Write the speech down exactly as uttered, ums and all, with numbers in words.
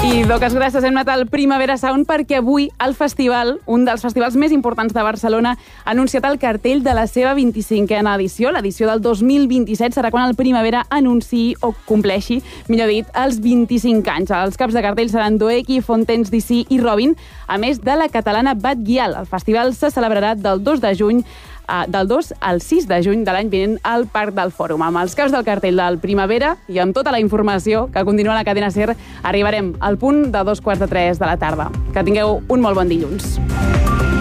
I poques gràcies, hem anat al Primavera Sound perquè avui el festival, un dels festivals més importants de Barcelona, ha anunciat el cartell de la seva vint-i-cinquena edició. L'edició del dos mil vint-i-set serà quan el Primavera anunciï o compleixi, millor dit, els vint-i-cinc anys. Els caps de cartell seran Doeki, Fontaines D C i Robin, a més de la catalana Bat Gyal. El festival se celebrarà del dos de juny del dos al sis de juny de l'any vinent al Parc del Fòrum. Amb els caps del cartell del Primavera i amb tota la informació que continua a la cadena SER, arribarem al punt de dos quarts de tres de la tarda. Que tingueu un molt bon dilluns.